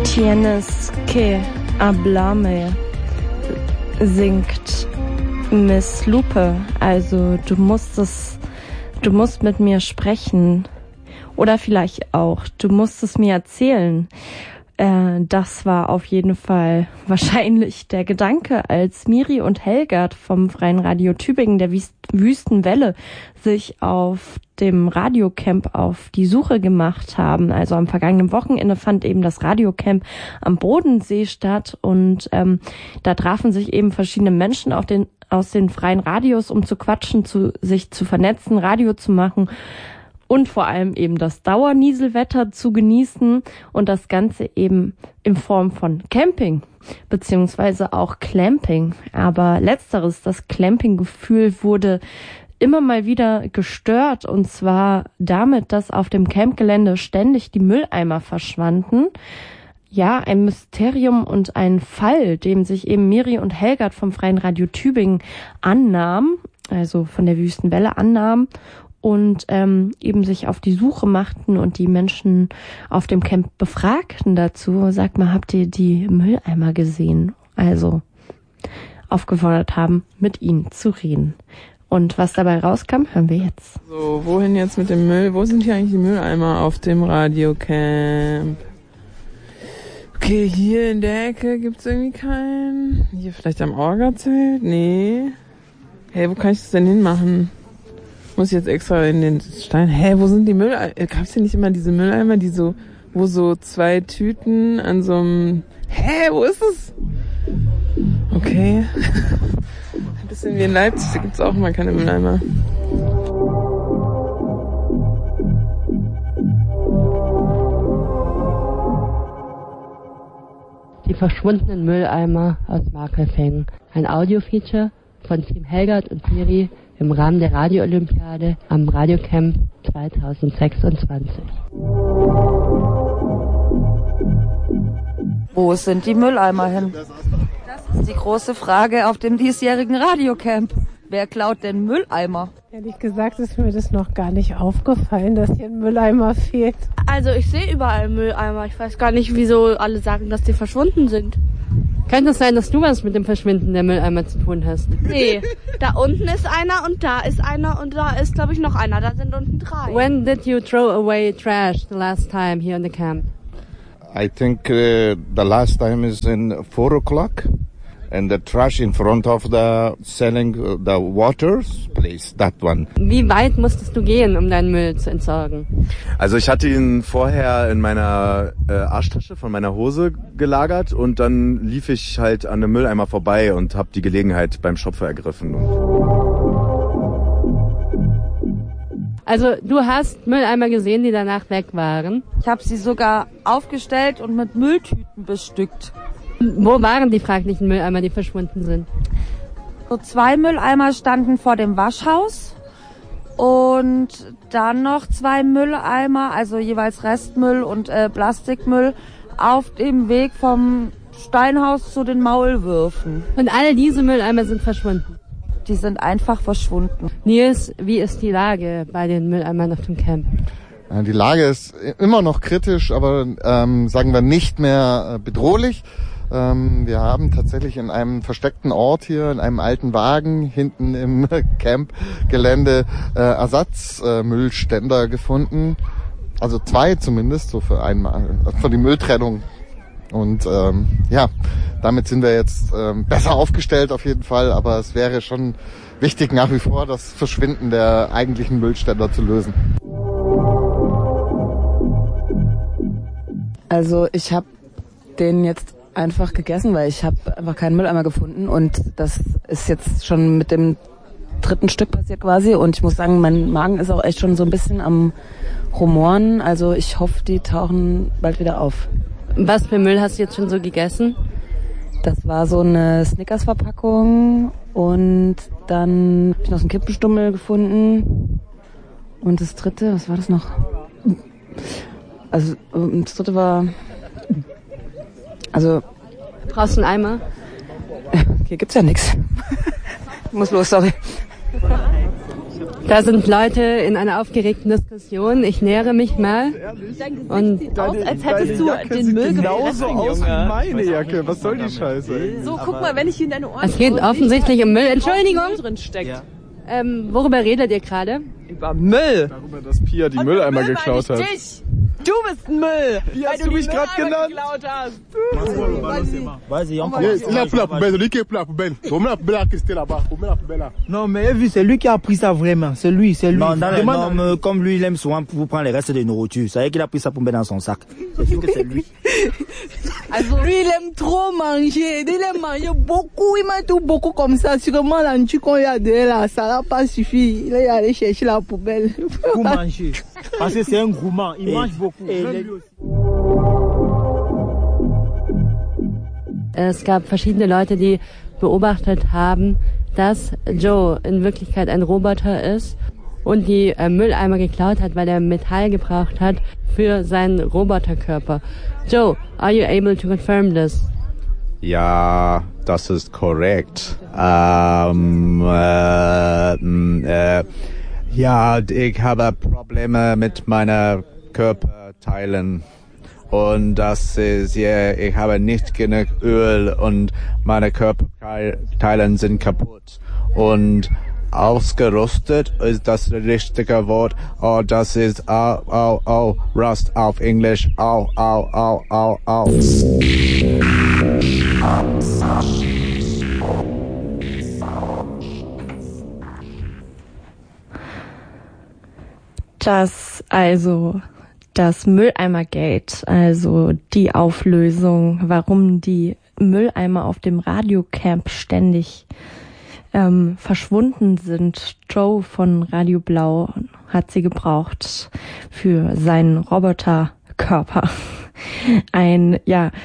Tienes que hablarme, singt Miss Lupe. Also du musst mit mir sprechen. Oder vielleicht auch, du musst es mir erzählen. Das war auf jeden Fall wahrscheinlich der Gedanke, als Miri und Helgert vom Freien Radio Tübingen der Wüstenwelle sich auf dem Radiocamp auf die Suche gemacht haben. Also am vergangenen Wochenende fand eben das Radiocamp am Bodensee statt und da trafen sich eben verschiedene Menschen aus den freien Radios, um zu quatschen, sich zu vernetzen, Radio zu machen. Und vor allem eben das Dauernieselwetter zu genießen und das Ganze eben in Form von Camping, beziehungsweise auch Clamping. Aber letzteres, das Clamping-Gefühl wurde immer mal wieder gestört und zwar damit, dass auf dem Campgelände ständig die Mülleimer verschwanden. Ja, ein Mysterium und ein Fall, dem sich eben Miri und Helgert vom Freien Radio Tübingen annahmen, also von der Wüstenwelle annahmen. Und eben sich auf die Suche machten und die Menschen auf dem Camp befragten dazu. Sagt mal, habt ihr die Mülleimer gesehen? Also aufgefordert haben, mit ihnen zu reden. Und was dabei rauskam, hören wir jetzt. So, wohin jetzt mit dem Müll? Wo sind hier eigentlich die Mülleimer auf dem Radiocamp? Okay, hier in der Ecke gibt's irgendwie keinen. Hier vielleicht am Orga-Zelt? Nee. Hey, wo kann ich das denn hinmachen? Muss ich jetzt extra in den Stein. Wo sind die Mülleimer? Gab's hier nicht immer diese Mülleimer, wo so 2 Tüten an so einem... wo ist es? Okay. Ein bisschen wie in Leipzig, da gibt's auch immer keine Mülleimer. Die verschwundenen Mülleimer aus Markelfängen. Ein Audio-Feature von Team Helgert und Miri im Rahmen der Radio-Olympiade am Radiocamp 2026. Wo sind die Mülleimer hin? Das ist die große Frage auf dem diesjährigen Radiocamp. Wer klaut denn Mülleimer? Ehrlich gesagt ist mir das noch gar nicht aufgefallen, dass hier ein Mülleimer fehlt. Also ich sehe überall Mülleimer. Ich weiß gar nicht, wieso alle sagen, dass die verschwunden sind. Könnte es sein, dass du was mit dem Verschwinden der Mülleimer zu tun hast? Nee, da unten ist einer und da ist einer und da ist, glaube ich, noch einer. Da sind unten 3. When did you throw away trash the last time here in the camp? I think the last time is in 4 o'clock. And the trash in front of the selling the waters place, that one. Wie weit musstest du gehen, um deinen Müll zu entsorgen? Also ich hatte ihn vorher in meiner Arschtasche von meiner Hose gelagert und dann lief ich halt an einem Mülleimer vorbei und habe die Gelegenheit beim Schopfer ergriffen. Also du hast Mülleimer gesehen, die danach weg waren? Ich habe sie sogar aufgestellt und mit Mülltüten bestückt. Wo waren die fraglichen Mülleimer, die verschwunden sind? So 2 Mülleimer standen vor dem Waschhaus und dann noch 2 Mülleimer, also jeweils Restmüll und Plastikmüll, auf dem Weg vom Steinhaus zu den Maulwürfen. Und all diese Mülleimer sind verschwunden? Die sind einfach verschwunden. Nils, wie ist die Lage bei den Mülleimern auf dem Camp? Die Lage ist immer noch kritisch, aber sagen wir nicht mehr bedrohlich. Wir haben tatsächlich in einem versteckten Ort hier, in einem alten Wagen hinten im Campgelände Ersatzmüllständer gefunden. Also 2 zumindest, so für die Mülltrennung. Und damit sind wir jetzt besser aufgestellt auf jeden Fall, aber es wäre schon wichtig nach wie vor, das Verschwinden der eigentlichen Müllständer zu lösen. Also ich habe den jetzt einfach gegessen, weil ich habe einfach keinen Mülleimer gefunden und das ist jetzt schon mit dem 3. Stück passiert quasi und ich muss sagen, mein Magen ist auch echt schon so ein bisschen am Rumoren, also ich hoffe, die tauchen bald wieder auf. Was für Müll hast du jetzt schon so gegessen? Das war so eine Snickers-Verpackung und dann habe ich noch so einen Kippenstummel gefunden und das 3., was war das noch? Also das 3. war... Also... Brauchst du einen Eimer? Hier gibt's ja nichts. Ich muss los, sorry. Da sind Leute in einer aufgeregten Diskussion. Ich nähere mich mal. Und sieht aus, als hättest du den Müll genauso aus wie meine Jacke. Was soll die Scheiße? So, guck mal, wenn ich hier in deine Ohren... Es geht offensichtlich um Müll. Entschuldigung. Drin steckt. Ja. Worüber redet ihr gerade? Über Müll. Darüber, dass Pia die Mülleimer geklaut hat. Dich. Du bist ein Müll. Wie hast du mich gerade genannt? Non, mais vu, c'est lui qui a pris ça vraiment. C'est lui, c'est lui. Non, mais comme lui, il aime souvent pour prendre les restes de nourriture. C'est vrai qu'il a pris ça pour mettre dans son sac. C'est sûr que c'est lui. Also, lui, il aime trop manger. Il aime manger beaucoup. Il mange tout beaucoup comme ça. Sûrement, la nourriture qu'on lui a donnée là, ça n'a pas suffi. Il est allé chercher la poubelle. Pour manger. Parce que c'est un gourmand. Il mange beaucoup. Es gab verschiedene Leute, die beobachtet haben, dass Joe in Wirklichkeit ein Roboter ist und die Mülleimer geklaut hat, weil er Metall gebraucht hat für seinen Roboterkörper. Joe, are you able to confirm this? Ja, das ist korrekt. Ja, ich habe Probleme mit meinen Körperteilen. Und das ist, ja, ich habe nicht genug Öl und meine Körperteile sind kaputt. Und ausgerostet ist das richtige Wort. Oh, das ist Rust auf Englisch. Au. Das Mülleimergate, also die Auflösung, warum die Mülleimer auf dem Radiocamp ständig verschwunden sind. Joe von Radio Blau hat sie gebraucht für seinen Roboterkörper. Ein,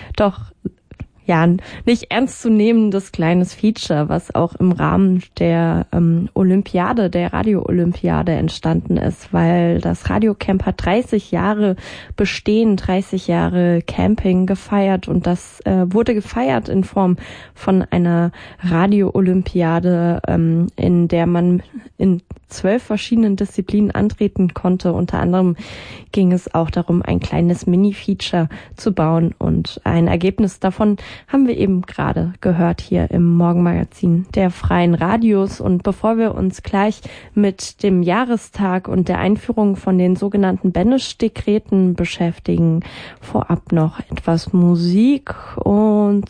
nicht ernstzunehmendes kleines Feature, was auch im Rahmen der Olympiade, der Radio-Olympiade entstanden ist, weil das Radiocamp hat 30 Jahre Bestehen, 30 Jahre Camping gefeiert und das wurde gefeiert in Form von einer Radio-Olympiade, in der man in 12 verschiedenen Disziplinen antreten konnte. Unter anderem ging es auch darum, ein kleines Mini-Feature zu bauen und ein Ergebnis davon haben wir eben gerade gehört hier im Morgenmagazin der Freien Radios. Und bevor wir uns gleich mit dem Jahrestag und der Einführung von den sogenannten Benisch-Dekreten beschäftigen, vorab noch etwas Musik und